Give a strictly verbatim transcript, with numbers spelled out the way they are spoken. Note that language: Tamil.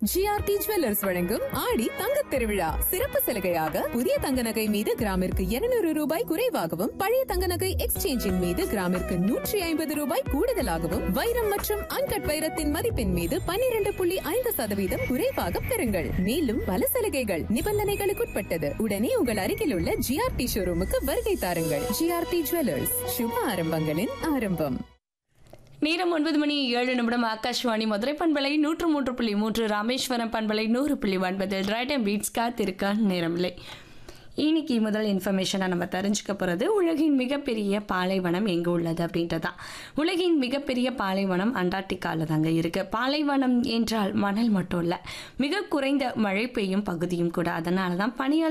ஜிஆர்டி ஜுவல்லர்ஸ் வழங்கும் ஆடி தங்கத் திருவிழா சிறப்பு சலுகையாக புதிய தங்க நகை மீது கிராமிற்கு இருநூறு ரூபாய் குறைவாகவும் பழைய தங்க நகை எக்ஸ்சேஞ்சின் மீது கிராமிற்கு நூற்றி ஐம்பது ரூபாய் கூடுதலாகவும் வைரம் மற்றும் அன்கட் வைரத்தின் மதிப்பின் மீது பன்னிரண்டு புள்ளி ஐந்து சதவீதம் குறைவாக பெறுங்கள். மேலும் பல சலுகைகள் நிபந்தனைகளுக்குட்பட்டது. உடனே உங்கள் அருகில் உள்ள ஜிஆர்டி ஷோரூமுக்கு வருகை தாருங்கள். ஜிஆர்டி ஜுவல்லர்ஸ், சுப ஆரம்பங்களின் ஆரம்பம். நேரம் ஒன்பது மணி ஏழு நிமிடம். ஆகாஷ்வாணி மதுரை பண்பலை நூற்று மூன்று புள்ளி மூன்று, ராமேஸ்வரம் பண்பலை நூறு புள்ளி ஒன்பதில் ரைட் அண்ட் பீட்ஸ் காத்திருக்க நேரமில்லை. இன்னைக்கு முதல் இன்ஃபர்மேஷனாக நம்ம தெரிஞ்சுக்க போகிறது உலகின் மிகப்பெரிய பாலைவனம் எங்கே உள்ளது அப்படின்றதான். உலகின் மிகப்பெரிய பாலைவனம் அண்டார்டிகாவில் தாங்க இருக்குது. பாலைவனம் என்றால் மணல் மட்டும் இல்லை, மிக குறைந்த மழை பெய்யும் பகுதியும் கூட. அதனால தான் பனியால்